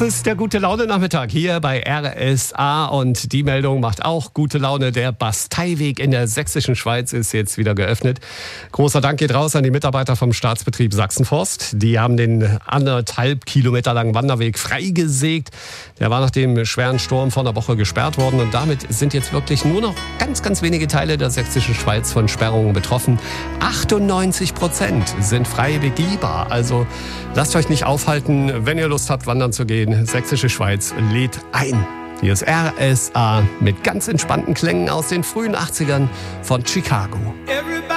ist der Gute-Laune-Nachmittag hier bei RSA und die Meldung macht auch gute Laune. Der Basteiweg in der sächsischen Schweiz ist jetzt wieder geöffnet. Großer Dank geht raus an die Mitarbeiter vom Staatsbetrieb Sachsenforst. Die haben den 1,5 Kilometer langen Wanderweg freigesägt. Der war nach dem schweren Sturm vor einer Woche gesperrt worden und damit sind jetzt wirklich nur noch ganz wenige Teile der sächsischen Schweiz von Sperrungen betroffen. 98% sind frei begehbar. Also lasst euch nicht aufhalten, wenn ihr Lust habt, wandern zu gehen. Sächsische Schweiz lädt ein. Hier ist RSA mit ganz entspannten Klängen aus den frühen 80ern von Chicago.